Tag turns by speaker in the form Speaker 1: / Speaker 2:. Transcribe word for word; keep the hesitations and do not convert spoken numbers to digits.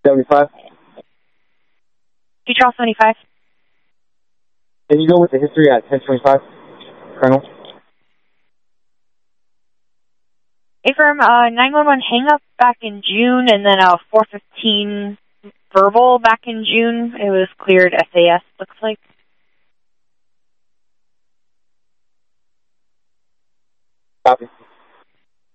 Speaker 1: seventy-five.
Speaker 2: Two Charles seventy-five.
Speaker 1: Can you go with the history at ten twenty-five, Colonel?
Speaker 2: Affirm, uh, nine one one hang up back in June, and then uh, four fifteen verbal back in June. It was cleared S A S, looks like.
Speaker 1: Copy.